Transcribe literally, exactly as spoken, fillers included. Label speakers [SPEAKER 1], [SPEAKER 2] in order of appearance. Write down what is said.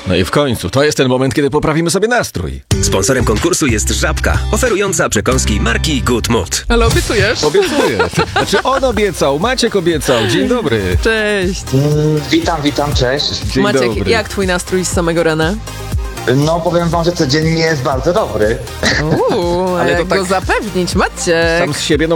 [SPEAKER 1] No i w końcu, to jest ten moment, kiedy poprawimy sobie nastrój.
[SPEAKER 2] Sponsorem konkursu jest Żabka, oferująca przekąski marki Good Mood.
[SPEAKER 3] Ale obiecujesz?
[SPEAKER 1] Obiecuję. Znaczy on obiecał, Maciek obiecał. Dzień dobry.
[SPEAKER 3] Cześć.
[SPEAKER 4] Mm, witam, witam, cześć.
[SPEAKER 1] Dzień
[SPEAKER 3] Maciek,
[SPEAKER 1] dobry.
[SPEAKER 3] jak twój nastrój z samego rana?
[SPEAKER 4] No powiem wam, że codziennie jest bardzo dobry.
[SPEAKER 3] Uuu, ale
[SPEAKER 1] Ale to
[SPEAKER 3] jak
[SPEAKER 1] tak-
[SPEAKER 3] go zapewnić, Maciek?
[SPEAKER 1] Sam z siebie, no